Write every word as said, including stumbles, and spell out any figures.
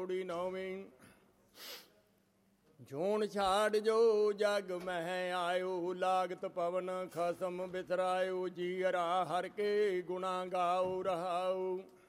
ਪੌੜੀ ਨੌਵੀਂ। ਜੂਣ ਛਾੜ ਜੋ ਜਗ ਮਹਿ ਆਇਓ, ਲਾਗਤ ਪਵਨ ਖਸਮ ਬਿਸਰਾਇਓ। ਜੀ ਹਰਾ ਹਰ ਕੇ ਗੁਣਾ ਗਾਓ ਰਹਾਓ।